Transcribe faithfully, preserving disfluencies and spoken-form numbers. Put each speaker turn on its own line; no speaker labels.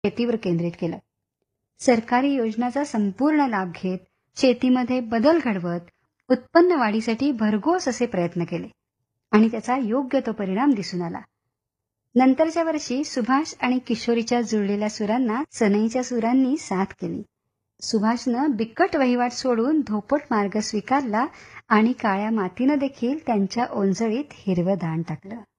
शेतीवर केंद्रित केलं. सरकारी योजनांचा संपूर्ण लाभ घेत शेतीमध्ये बदल घडवत उत्पन्न वाढीसाठी भरघोस असे प्रयत्न केले आणि त्याचा योग्य तो परिणाम दिसून आला. नंतरच्या वर्षी सुभाष आणि किशोरीच्या जुळलेल्या सुरांना सनईच्या सुरांनी साथ केली. सुभाषनं बिकट वहिवाट सोडून धोपट मार्ग स्वीकारला आणि काळ्या मातीनं देखील त्यांच्या ओंजळीत हिरवं दान टाकलं.